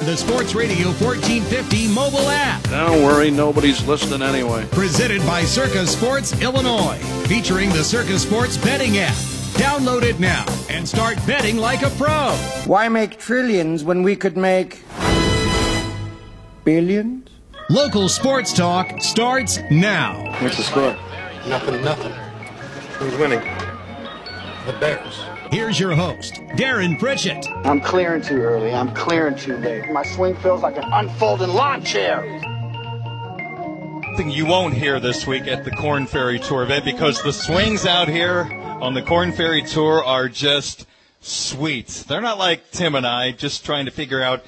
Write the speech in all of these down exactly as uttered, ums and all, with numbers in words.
the Sports Radio fourteen fifty mobile app. Don't worry, nobody's listening anyway. Presented by Circa Sports Illinois, featuring the Circa Sports betting app. Download it now and start betting like a pro. Why make trillions when we could make billions? Local sports talk starts now. What's the score? Nothing, nothing. Who's winning? The Bears. Here's your host, Darren Pritchett. I'm clearing too early. I'm clearing too late. My swing feels like an unfolding lawn chair. Something you won't hear this week at the Corn Ferry Tour event, because the swings out here on the Corn Ferry Tour are just sweet. They're not like Tim and I just trying to figure out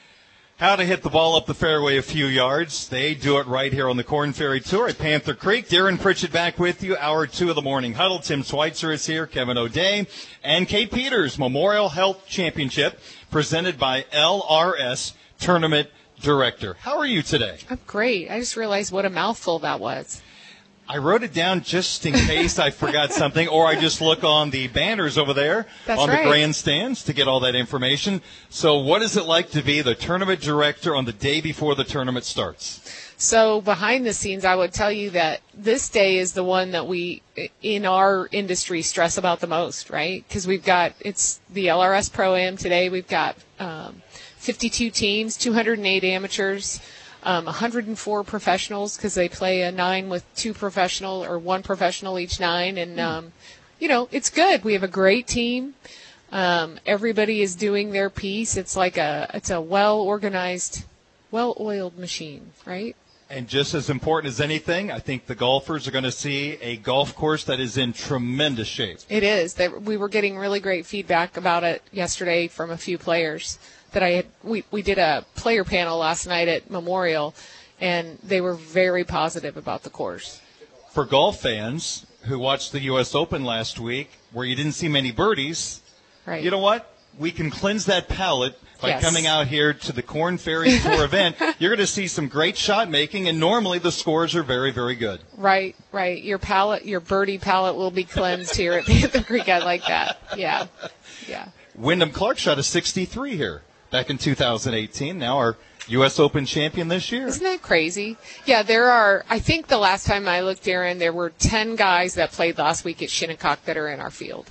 how to hit the ball up the fairway a few yards. They do it right here on the Corn Ferry Tour at Panther Creek. Darren Pritchett back with you. Hour two of the morning huddle. Tim Schweitzer is here, Kevin O'Day, and Kate Peters. Memorial Health Championship presented by L R S Tournament Director. How are you today? I'm great. I just realized what a mouthful that was. I wrote it down just in case I forgot something, or I just look on the banners over there That's on right. the grandstands to get all that information. So what is it like to be the tournament director on the day before the tournament starts? So behind the scenes, I would tell you that this day is the one that we, in our industry, stress about the most, right? Because we've got, it's the L R S Pro-Am today. We've got um, fifty-two teams, two hundred eight amateurs, Um, one hundred four professionals, because they play a nine with two professional or one professional each nine. And, um, you know, it's good. We have a great team. Um, everybody is doing their piece. It's like a, it's a well-organized, well-oiled machine, right? And just as important as anything, I think the golfers are going to see a golf course that is in tremendous shape. It is. They, we were getting really great feedback about it yesterday from a few players. That I had, we, we did a player panel last night at Memorial, and they were very positive about the course. For golf fans who watched the U S Open last week, where you didn't see many birdies, right. You know what? We can cleanse that palate by Yes. coming out here to the Corn Ferry Tour event. You're going to see some great shot making, and normally the scores are very, very good. Right, right. Your palate, your birdie palate will be cleansed here at Panther Creek. I like that. Yeah, yeah. Wyndham Clark shot a sixty-three here back in two thousand eighteen, now our U S Open champion this year. Isn't that crazy? Yeah, there are, I think the last time I looked, Darren, there were ten guys that played last week at Shinnecock that are in our field.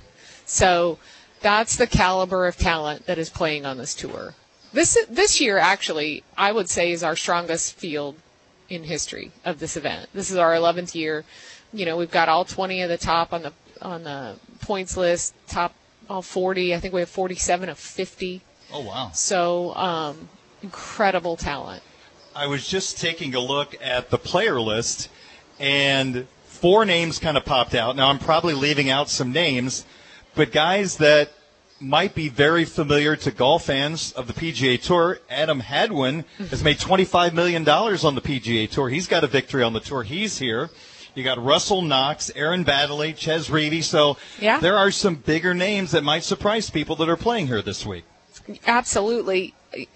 So that's the caliber of talent that is playing on this tour. This this year, actually, I would say is our strongest field in history of this event. This is our eleventh year. You know, we've got all twenty of the top on the on the points list, top all forty. I think we have forty-seven of fifty. Oh, wow. So, um, incredible talent. I was just taking a look at the player list, and four names kind of popped out. Now, I'm probably leaving out some names, but guys that might be very familiar to golf fans of the P G A Tour. Adam Hadwin has made twenty-five million dollars on the P G A Tour. He's got a victory on the tour. He's here. You got Russell Knox, Aaron Baddeley, Ches Reavie. So yeah. There are some bigger names that might surprise people that are playing here this week. Absolutely.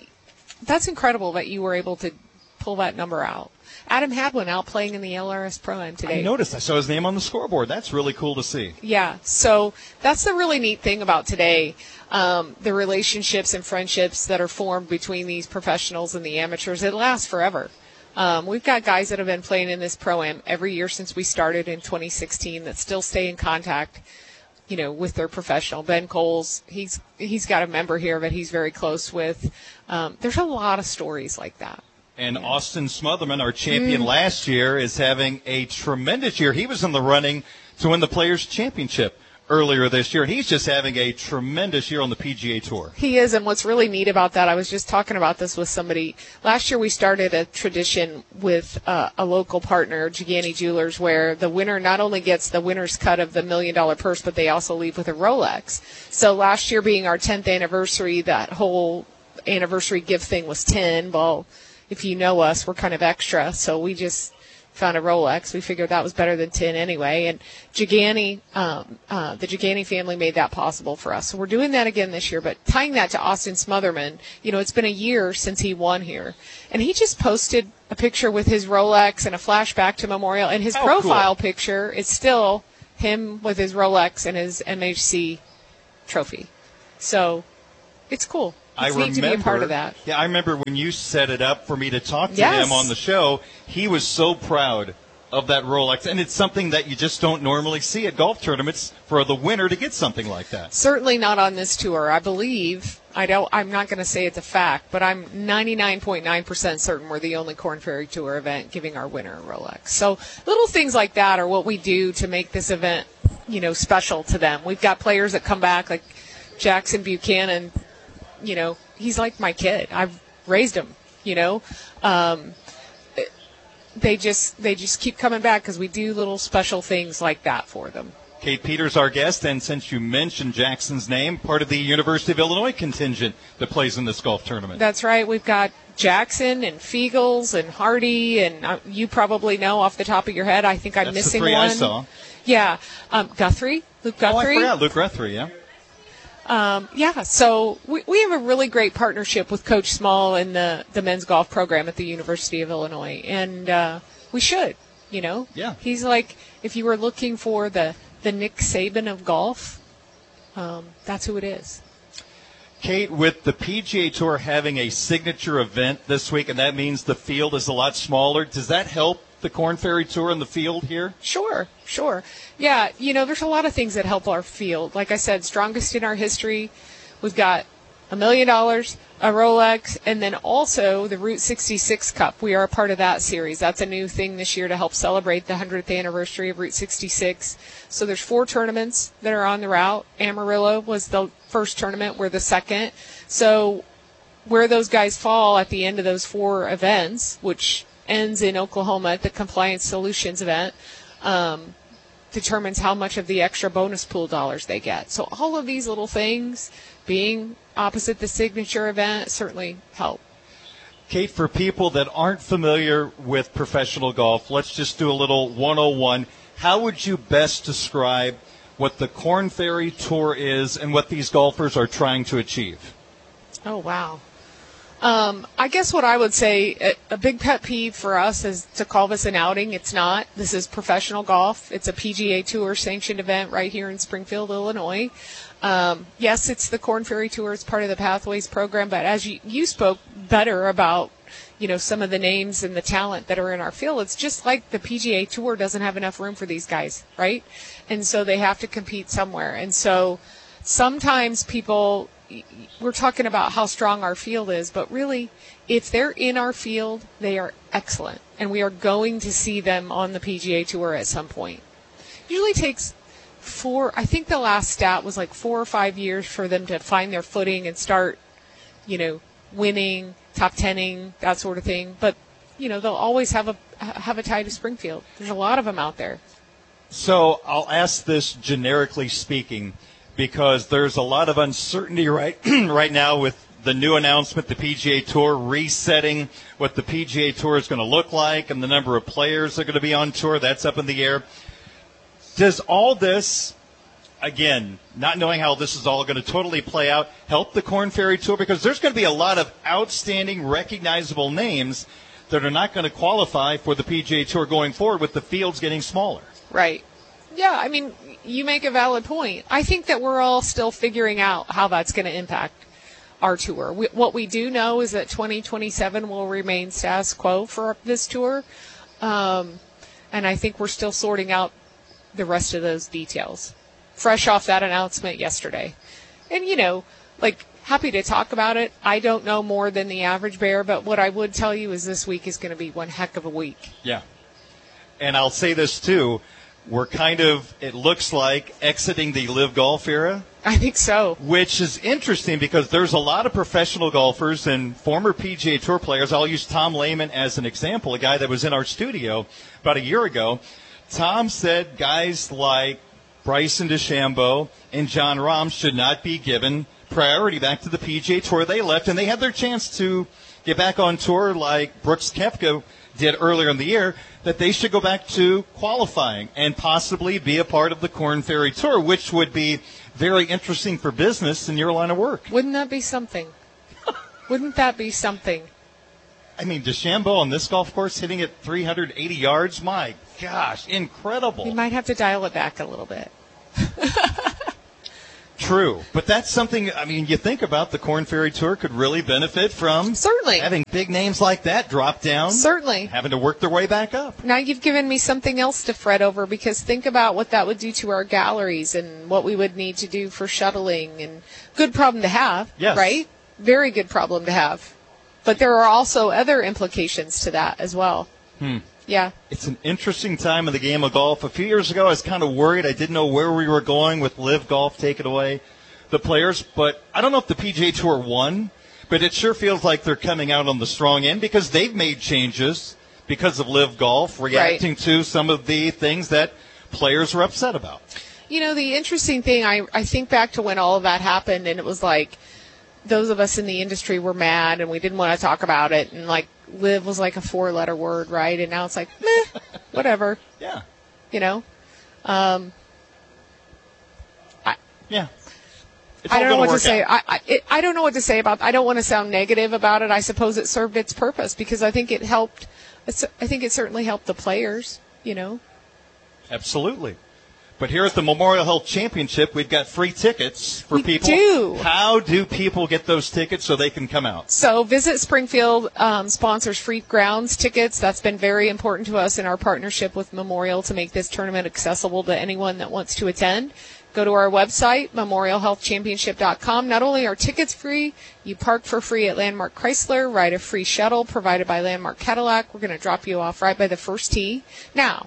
That's incredible that you were able to pull that number out. Adam Hadwin out playing in the L R S Pro-Am today. I noticed. I saw his name on the scoreboard. That's really cool to see. Yeah. So that's the really neat thing about today, um, the relationships and friendships that are formed between these professionals and the amateurs. It lasts forever. Um, we've got guys that have been playing in this Pro-Am every year since we started in twenty sixteen that still stay in contact, you know, with their professional. Ben Coles, he's he's got a member here that he's very close with. Um, there's a lot of stories like that. And yeah. Austin Smotherman, our champion mm. last year, is having a tremendous year. He was in the running to win the Players' Championship earlier this year, and he's just having a tremendous year on the P G A Tour. He is, and what's really neat about that, I was just talking about this with somebody. Last year we started a tradition with uh, a local partner, Gigani Jewelers, where the winner not only gets the winner's cut of the million-dollar purse, but they also leave with a Rolex. So last year being our tenth anniversary, that whole anniversary gift thing was ten. Well, if you know us, we're kind of extra, so we just found a Rolex. We figured that was better than ten anyway. And Gigani, um, uh, the Gigani family made that possible for us. So we're doing that again this year. But tying that to Austin Smotherman, you know, it's been a year since he won here. And he just posted a picture with his Rolex and a flashback to Memorial. And his oh, profile cool. picture is still him with his Rolex and his M H C trophy. So it's cool. I It's remember, neat to be a part of that. Yeah, I remember when you set it up for me to talk to Yes. him on the show, he was so proud of that Rolex. And it's something that you just don't normally see at golf tournaments for the winner to get something like that. Certainly not on this tour. I believe, I don't, I'm not going to say it's a fact, but I'm ninety-nine point nine percent certain we're the only Korn Ferry Tour event giving our winner a Rolex. So little things like that are what we do to make this event, you know, special to them. We've got players that come back, like Jackson Buchanan, you know, he's like my kid. I've raised him, you know. Um, they just they just keep coming back because we do little special things like that for them. Kate Peters, our guest, and since you mentioned Jackson's name, part of the University of Illinois contingent that plays in this golf tournament. That's right. We've got Jackson and Fiegels and Hardy, and uh, you probably know off the top of your head. I think I'm That's missing the three one. I saw. Yeah, um, Guthrie, Luke Guthrie. Oh, I forgot. Luke Guthrie, yeah. Um, yeah, so we, we have a really great partnership with Coach Small and the, the men's golf program at the University of Illinois, and uh, we should, you know. Yeah. He's like, if you were looking for the, the Nick Saban of golf, um, that's who it is. Kate, with the P G A Tour having a signature event this week, and that means the field is a lot smaller, does that help the Korn Ferry Tour in the field here? Sure, sure. Yeah, you know, there's a lot of things that help our field. Like I said, strongest in our history. We've got a million dollars, a Rolex, and then also the Route sixty-six Cup. We are a part of that series. That's a new thing this year to help celebrate the one hundredth anniversary of Route sixty-six. So there's four tournaments that are on the route. Amarillo was the first tournament. We're the second. So where those guys fall at the end of those four events, which ends in Oklahoma at the Compliance Solutions event, um, determines how much of the extra bonus pool dollars they get. So all of these little things being opposite the signature event certainly help. Kate, for people that aren't familiar with professional golf, let's just do a little one oh one. How would you best describe what the Korn Ferry Tour is and what these golfers are trying to achieve? Oh, wow. Um, I guess what I would say, a, a big pet peeve for us is to call this an outing. It's not. This is professional golf. It's a P G A Tour sanctioned event right here in Springfield, Illinois. Um, yes, it's the Korn Ferry Tour. It's part of the Pathways program. But as you, you spoke better about, you know, some of the names and the talent that are in our field, it's just like the P G A Tour doesn't have enough room for these guys, right? And so they have to compete somewhere. And so sometimes people, we're talking about how strong our field is, but really, if they're in our field, they are excellent. And we are going to see them on the P G A Tour at some point. Usually takes four, I think the last stat was like four or five years for them to find their footing and start, you know, winning, top tenning, that sort of thing. But, you know, they'll always have a have a tie to Springfield. There's a lot of them out there. So I'll ask this generically speaking, because there's a lot of uncertainty right right now with the new announcement, the P G A Tour resetting what the P G A Tour is going to look like and the number of players that are going to be on tour. That's up in the air. Does all this, again, not knowing how this is all going to totally play out, help the Korn Ferry Tour? Because there's going to be a lot of outstanding, recognizable names that are not going to qualify for the P G A Tour going forward with the fields getting smaller. Right. Yeah, I mean, you make a valid point. I think that we're all still figuring out how that's going to impact our tour. We, what we do know is that twenty twenty-seven will remain status quo for this tour. Um, and I think we're still sorting out the rest of those details. Fresh off that announcement yesterday. And, you know, like, happy to talk about it. I don't know more than the average bear, but what I would tell you is this week is going to be one heck of a week. Yeah. And I'll say this, too. We're kind of, it looks like, exiting the Live Golf era. I think so. Which is interesting because there's a lot of professional golfers and former P G A Tour players. I'll use Tom Lehman as an example, a guy that was in our studio about a year ago. Tom said guys like Bryson DeChambeau and John Rahm should not be given priority back to the P G A Tour. They left, and they had their chance to get back on tour like Brooks Koepka did earlier in the year, that they should go back to qualifying and possibly be a part of the Korn Ferry Tour, which would be very interesting for business in your line of work. Wouldn't that be something? Wouldn't that be something? I mean, DeChambeau on this golf course hitting it three hundred eighty yards, my gosh, incredible. We might have to dial it back a little bit. True, but that's something, I mean, you think about the Korn Ferry Tour could really benefit from Certainly. having big names like that drop down. Certainly. Having to work their way back up. Now you've given me something else to fret over, because think about what that would do to our galleries and what we would need to do for shuttling. And good problem to have, Yes. right? Very good problem to have. But there are also other implications to that as well. Hmm. Yeah. It's an interesting time in the game of golf. A few years ago, I was kind of worried. I didn't know where we were going with Live Golf taking away the players. But I don't know if the P G A Tour won, but it sure feels like they're coming out on the strong end because they've made changes because of Live Golf, reacting Right. to some of the things that players were upset about. You know, the interesting thing, I, I think back to when all of that happened, and it was like those of us in the industry were mad and we didn't want to talk about it. And, like, live was like a four-letter word, right? And now it's like, meh, whatever. Yeah. You know? Um, I, Yeah. It's I all don't know gonna what to work say. out. I, I, it, I don't know what to say about. I don't want to sound negative about it. I suppose it served its purpose because I think it helped. It's, I think it certainly helped the players. You know. Absolutely. But here at the Memorial Health Championship, we've got free tickets for We people. do. How do people get those tickets so they can come out? So Visit Springfield um, sponsors free grounds tickets. That's been very important to us in our partnership with Memorial to make this tournament accessible to anyone that wants to attend. Go to our website, memorial health championship dot com. Not only are tickets free, you park for free at Landmark Chrysler, ride a free shuttle provided by Landmark Cadillac. We're going to drop you off right by the first tee. Now,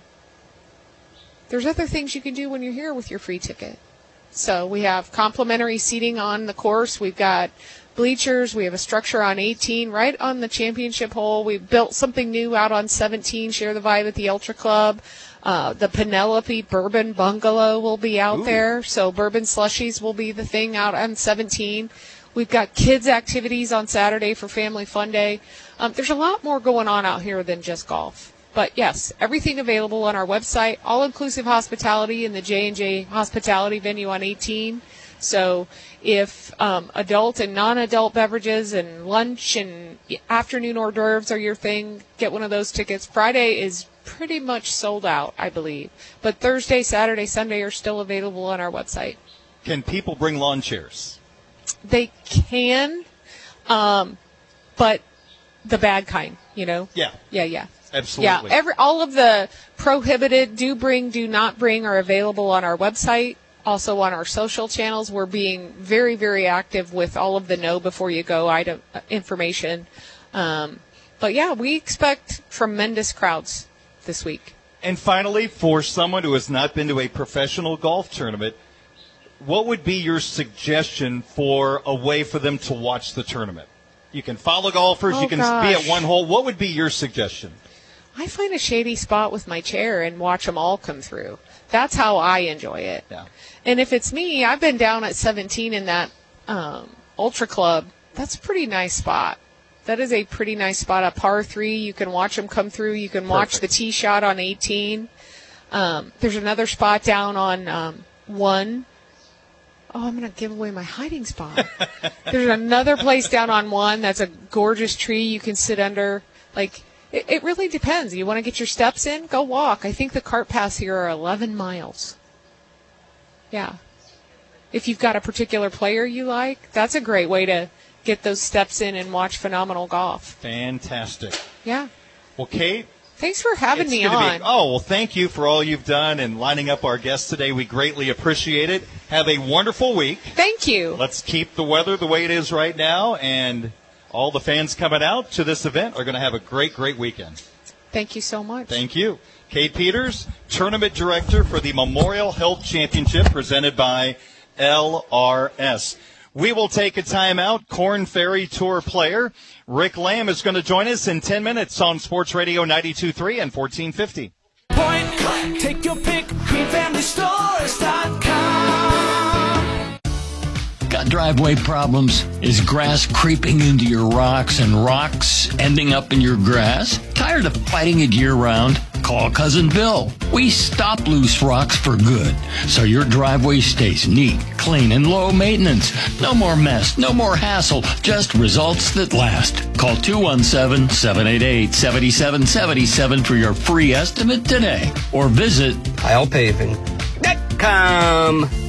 there's other things you can do when you're here with your free ticket. So we have complimentary seating on the course. We've got bleachers. We have a structure on eighteen right on the championship hole. We built something new out on seventeen, Share the Vibe at the Ultra Club. Uh, the Penelope Bourbon Bungalow will be out Ooh. there. So bourbon slushies will be the thing out on seventeen. We've got kids' activities on Saturday for Family Fun Day. Um, there's a lot more going on out here than just golf. But, yes, everything available on our website, all-inclusive hospitality in the J and J Hospitality venue on eighteen. So if um, adult and non-adult beverages and lunch and afternoon hors d'oeuvres are your thing, get one of those tickets. Friday is pretty much sold out, I believe. But Thursday, Saturday, Sunday are still available on our website. Can people bring lawn chairs? They can, um, but the bad kind, you know? Yeah. Yeah, yeah. Absolutely. Yeah, every all of the prohibited do bring, do not bring are available on our website, also on our social channels. We're being very, very active with all of the know before you go item uh, information. Um, but, yeah, we expect tremendous crowds this week. And finally, for someone who has not been to a professional golf tournament, what would be your suggestion for a way for them to watch the tournament? You can follow golfers. Oh, you can gosh. be at one hole. What would be your suggestion? I find a shady spot with my chair and watch them all come through. That's how I enjoy it. Yeah. And if it's me, I've been down at seventeen in that um, Ultra Club. That's a pretty nice spot. That is a pretty nice spot. A par three, you can watch them come through. You can watch Perfect. the tee shot on eighteen. Um, there's another spot down on um, one. Oh, I'm going to give away my hiding spot. There's another place down on one that's a gorgeous tree you can sit under. Like, it, it really depends. You want to get your steps in? Go walk. I think the cart paths here are eleven miles. Yeah. If you've got a particular player you like, that's a great way to get those steps in and watch phenomenal golf. Fantastic. Yeah. Well, Kate, Thanks for having it's me gonna on. Be, oh, well, thank you for all you've done and lining up our guests today. We greatly appreciate it. Have a wonderful week. Thank you. Let's keep the weather the way it is right now, and all the fans coming out to this event are going to have a great, great weekend. Thank you so much. Thank you. Kate Peters, Tournament Director for the Memorial Health Championship presented by L R S. We will take a timeout. Korn Ferry Tour player Rick Lamb is going to join us in ten minutes on Sports Radio ninety-two point three and fourteen fifty. Point, take your pick, green family stores dot com. Got driveway problems? Is grass creeping into your rocks and rocks ending up in your grass? Tired of fighting it year-round? Call Cousin Bill. We stop loose rocks for good, so your driveway stays neat, clean, and low maintenance. No more mess, no more hassle, just results that last. Call two one seven, seven eight eight, seven seven seven seven for your free estimate today, or visit Kyle Paving dot com.